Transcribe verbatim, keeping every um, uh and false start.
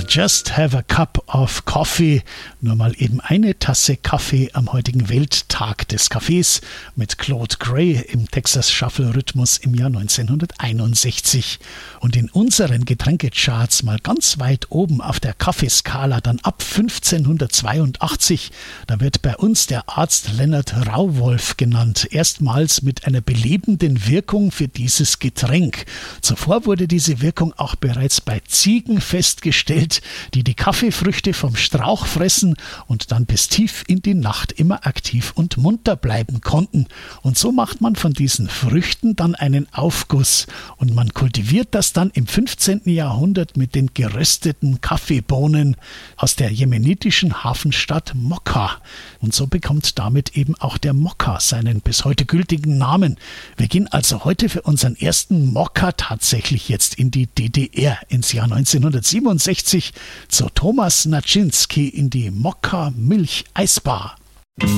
Just have a cup of coffee. Nur mal eben eine Tasse Kaffee am heutigen Welttag des Kaffees mit Claude Gray im Texas Shuffle Rhythmus im Jahr neunzehnhunderteinundsechzig. Und in unseren Getränkecharts mal ganz weit oben auf der Kaffeeskala dann ab fünfzehnhundertzweiundachtzig. Da wird bei uns der Arzt Leonard Rauwolf genannt. Erstmals mit einer belebenden Wirkung für dieses Getränk. Zuvor wurde diese Wirkung auch bereits bei Ziegen festgestellt, die die Kaffeefrüchte vom Strauch fressen und dann bis tief in die Nacht immer aktiv und munter bleiben konnten. Und so macht man von diesen Früchten dann einen Aufguss und man kultiviert das dann im fünfzehnten Jahrhundert mit den gerösteten Kaffeebohnen aus der jemenitischen Hafenstadt Mokka. Und so bekommt damit eben auch der Mokka seinen bis heute gültigen Namen. Wir gehen also heute für unseren ersten Mokka tatsächlich jetzt in die D D R, ins Jahr neunzehnhundertsiebenundsechzig, zu Thomas Naczynski in die Mokka Milch Eisbar.